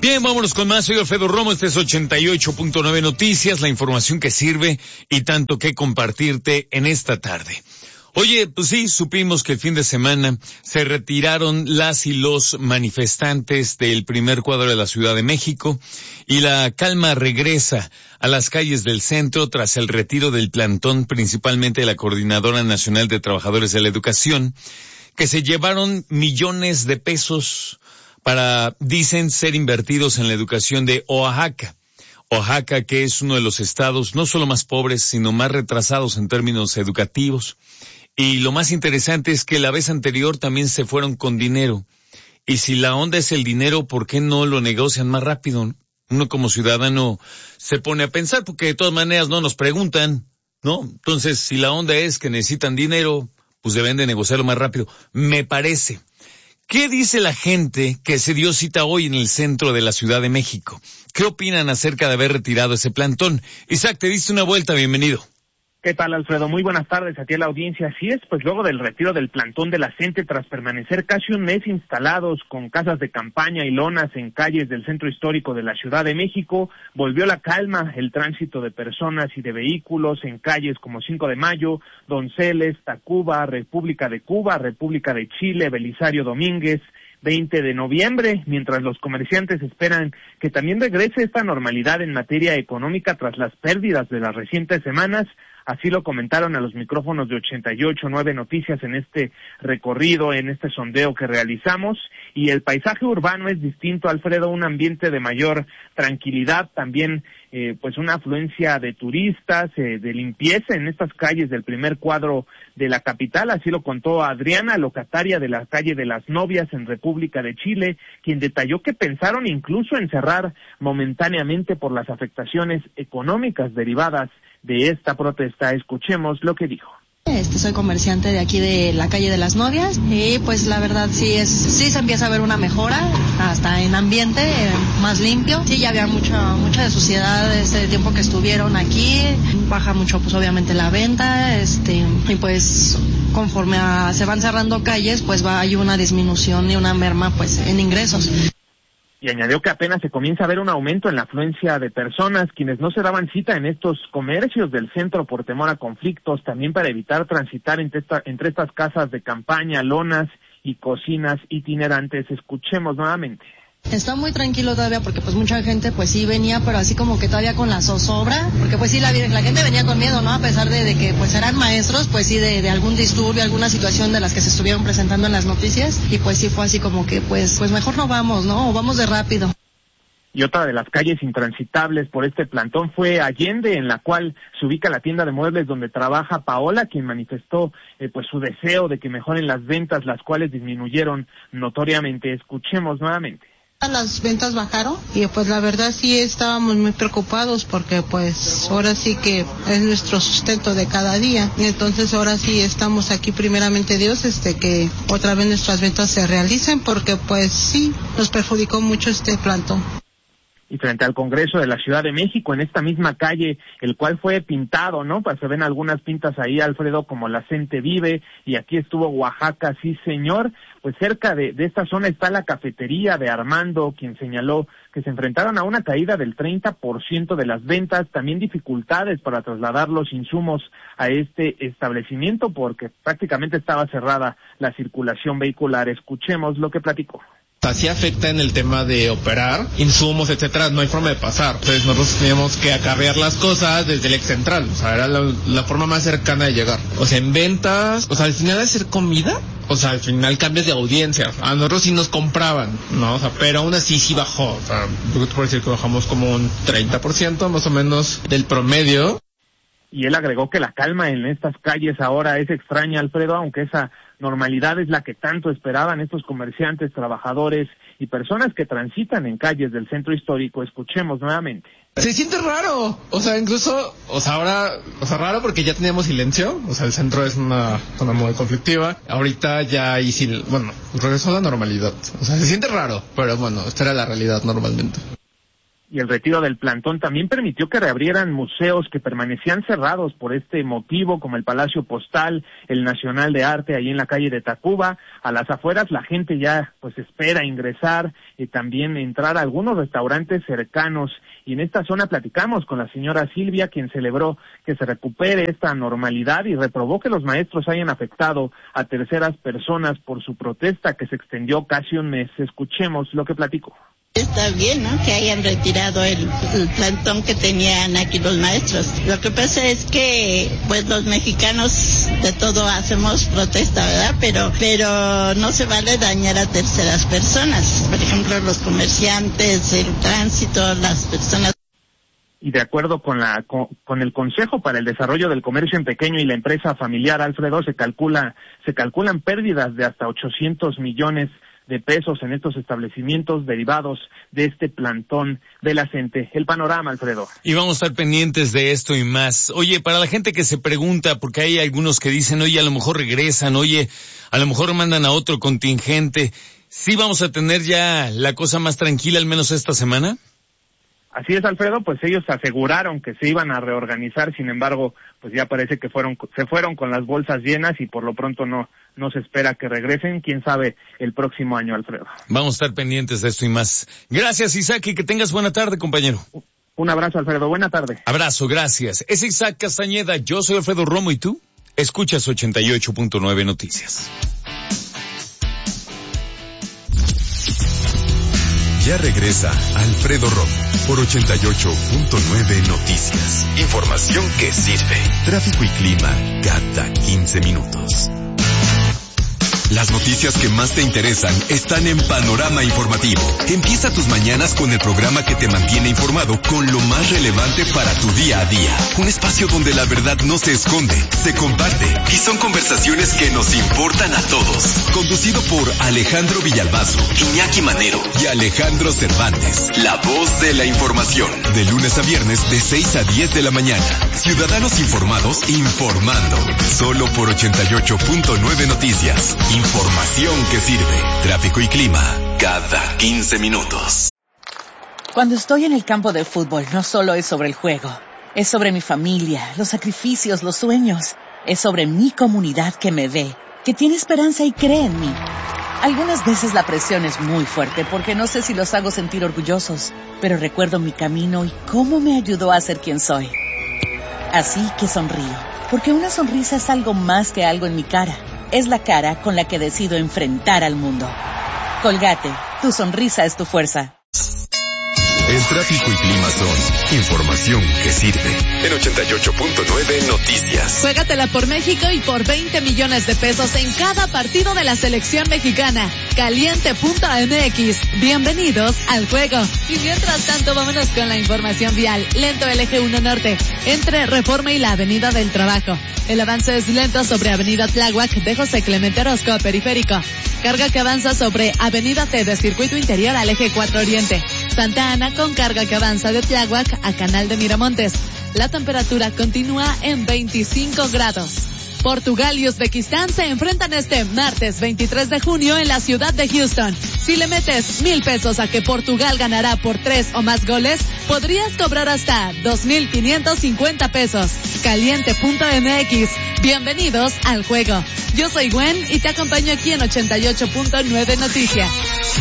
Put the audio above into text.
Bien, vámonos con más. Soy Alfredo Romo, este es 88.9 Noticias, la información que sirve y tanto que compartirte en esta tarde. Oye, pues sí, supimos que el fin de semana se retiraron las y los manifestantes del primer cuadro de la Ciudad de México y la calma regresa a las calles del centro tras el retiro del plantón, principalmente de la Coordinadora Nacional de Trabajadores de la Educación, que se llevaron millones de pesos para, dicen, ser invertidos en la educación de Oaxaca. Oaxaca, que es uno de los estados no solo más pobres, sino más retrasados en términos educativos. Y lo más interesante es que la vez anterior también se fueron con dinero. Y si la onda es el dinero, ¿por qué no lo negocian más rápido? Uno como ciudadano se pone a pensar, porque de todas maneras no nos preguntan, ¿no? Entonces, si la onda es que necesitan dinero, pues deben de negociarlo más rápido, me parece. ¿Qué dice la gente que se dio cita hoy en el centro de la Ciudad de México? ¿Qué opinan acerca de haber retirado ese plantón? Isaac, te diste una vuelta, bienvenido. ¿Qué tal, Alfredo? Muy buenas tardes a ti a la audiencia. Así es, pues luego del retiro del plantón de la CENTE, tras permanecer casi un mes instalados con casas de campaña y lonas en calles del centro histórico de la Ciudad de México, volvió la calma, el tránsito de personas y de vehículos en calles como 5 de Mayo, Donceles, Tacuba, República de Cuba, República de Chile, Belisario Domínguez, 20 de noviembre, mientras los comerciantes esperan que también regrese esta normalidad en materia económica tras las pérdidas de las recientes semanas. Así lo comentaron a los micrófonos de 88.9 Noticias en este recorrido, en este sondeo que realizamos. Y el paisaje urbano es distinto, Alfredo, un ambiente de mayor tranquilidad, también pues una afluencia de turistas, de limpieza en estas calles del primer cuadro de la capital. Así lo contó Adriana, locataria de la calle de las Novias en República de Chile, quien detalló que pensaron incluso en cerrar momentáneamente por las afectaciones económicas derivadas de esta protesta. Escuchemos lo que dijo. Soy comerciante de aquí de la calle de las Novias y pues la verdad sí se empieza a ver una mejora, hasta en ambiente más limpio. Sí, ya había mucha de suciedad ese tiempo que estuvieron aquí, baja mucho pues obviamente la venta, y pues conforme se van cerrando calles pues hay una disminución y una merma pues en ingresos. Y añadió que apenas se comienza a ver un aumento en la afluencia de personas, quienes no se daban cita en estos comercios del centro por temor a conflictos, también para evitar transitar entre estas casas de campaña, lonas y cocinas itinerantes. Escuchemos nuevamente. Está muy tranquilo todavía porque pues mucha gente pues sí venía, pero así como que todavía con la zozobra, porque pues sí la gente venía con miedo, ¿no? A pesar de que pues eran maestros, pues sí de algún disturbio, alguna situación de las que se estuvieron presentando en las noticias, y pues sí fue así como que pues mejor no vamos, ¿no? O vamos de rápido. Y otra de las calles intransitables por este plantón fue Allende, en la cual se ubica la tienda de muebles donde trabaja Paola, quien manifestó pues su deseo de que mejoren las ventas, las cuales disminuyeron notoriamente. Escuchemos nuevamente. Las ventas bajaron y pues la verdad sí estábamos muy preocupados porque pues ahora sí que es nuestro sustento de cada día. Entonces ahora sí estamos aquí primeramente Dios, que otra vez nuestras ventas se realicen porque pues sí nos perjudicó mucho este plantón. Y frente al Congreso de la Ciudad de México, en esta misma calle, el cual fue pintado, ¿no? Pues se ven algunas pintas ahí, Alfredo, como la CENTE vive, y aquí estuvo Oaxaca, sí señor. Pues cerca de esta zona está la cafetería de Armando, quien señaló que se enfrentaron a una caída del 30% de las ventas, también dificultades para trasladar los insumos a este establecimiento, porque prácticamente estaba cerrada la circulación vehicular. Escuchemos lo que platicó. Así afecta en el tema de operar, insumos, etcétera, no hay forma de pasar. Entonces nosotros teníamos que acarrear las cosas desde el ex central, o sea, era la forma más cercana de llegar. O sea, en ventas, o sea, al final de hacer comida, o sea, al final cambias de audiencia. A nosotros sí nos compraban, ¿no? O sea, pero aún así sí bajó. O sea, yo te puedo decir que bajamos como un 30% más o menos del promedio. Y él agregó que la calma en estas calles ahora es extraña, Alfredo, aunque esa normalidad es la que tanto esperaban estos comerciantes, trabajadores y personas que transitan en calles del centro histórico. Escuchemos nuevamente. Se siente raro, o sea, incluso, o sea, ahora, o sea, raro porque ya teníamos silencio, o sea, el centro es una zona muy conflictiva, ahorita ya hay, regresó a la normalidad, o sea, se siente raro, pero bueno, esta era la realidad normalmente. Y el retiro del plantón también permitió que reabrieran museos que permanecían cerrados por este motivo, como el Palacio Postal, el Nacional de Arte, ahí en la calle de Tacuba. A las afueras la gente ya pues espera ingresar y también entrar a algunos restaurantes cercanos. Y en esta zona platicamos con la señora Silvia, quien celebró que se recupere esta normalidad y reprobó que los maestros hayan afectado a terceras personas por su protesta que se extendió casi un mes. Escuchemos lo que platicó. Está bien, ¿no?, que hayan retirado el plantón que tenían aquí los maestros. Lo que pasa es que, pues, los mexicanos de todo hacemos protesta, ¿verdad? Pero no se vale dañar a terceras personas. Por ejemplo, los comerciantes, el tránsito, las personas. Y de acuerdo con el Consejo para el Desarrollo del Comercio en Pequeño y la Empresa Familiar, Alfredo, se calculan pérdidas de hasta 800 millones de pesos en estos establecimientos derivados de este plantón de la CENTE. El panorama, Alfredo. Y vamos a estar pendientes de esto y más. Oye, para la gente que se pregunta, porque hay algunos que dicen, oye, a lo mejor regresan, oye, a lo mejor mandan a otro contingente, ¿sí vamos a tener ya la cosa más tranquila, al menos esta semana? Así es, Alfredo, pues ellos aseguraron que se iban a reorganizar, sin embargo, pues ya parece que se fueron con las bolsas llenas y por lo pronto no se espera que regresen, quién sabe el próximo año, Alfredo. Vamos a estar pendientes de esto y más. Gracias, Isaac, y que tengas buena tarde, compañero. Un abrazo, Alfredo, buena tarde. Abrazo, gracias. Es Isaac Castañeda, yo soy Alfredo Romo, ¿y tú? Escuchas 88.9 Noticias. Ya regresa Alfredo Romo por 88.9 Noticias. Información que sirve. Tráfico y clima cada 15 minutos. Las noticias que más te interesan están en Panorama Informativo. Empieza tus mañanas con el programa que te mantiene informado con lo más relevante para tu día a día. Un espacio donde la verdad no se esconde, se comparte y son conversaciones que nos importan a todos. Conducido por Alejandro Villalbazo, Iñaki Manero y Alejandro Cervantes. La voz de la información. De lunes a viernes de 6 a 10 de la mañana. Ciudadanos informados informando. Solo por 88.9 Noticias. Información que sirve. Tráfico y clima cada 15 minutos. Cuando estoy en el campo de fútbol, no solo es sobre el juego. Es sobre mi familia, los sacrificios, los sueños. Es sobre mi comunidad que me ve, que tiene esperanza y cree en mí. Algunas veces la presión es muy fuerte porque no sé si los hago sentir orgullosos, pero recuerdo mi camino y cómo me ayudó a ser quien soy. Así que sonrío, porque una sonrisa es algo más que algo en mi cara. Es la cara con la que decido enfrentar al mundo. Colgate, tu sonrisa es tu fuerza. El tráfico y clima son información que sirve. En 88.9 Noticias. Juégatela por México y por 20 millones de pesos en cada partido de la selección mexicana. Caliente.mx. Bienvenidos al juego. Y mientras tanto, vámonos con la información vial. Lento el eje 1 Norte, entre Reforma y la Avenida del Trabajo. El avance es lento sobre Avenida Tláhuac de José Clemente Orozco a Periférico. Carga que avanza sobre Avenida T de Circuito Interior al eje 4 Oriente. Santa Ana con carga que avanza de Tláhuac a Canal de Miramontes. La temperatura continúa en 25 grados. Portugal y Uzbekistán se enfrentan este martes 23 de junio en la ciudad de Houston. Si le metes 1,000 pesos a que Portugal ganará por 3 o más goles, podrías cobrar hasta 2,550 pesos. Caliente.mx. Bienvenidos al juego. Yo soy Gwen y te acompaño aquí en 88.9 Noticias.